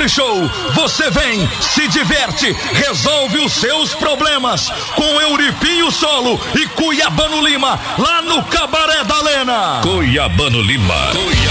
Pop Show. Você vem, se diverte, resolve os seus problemas com Euripinho Solo e Cuiabano Lima, lá no Cabaré da Lena. Cuiabano Lima.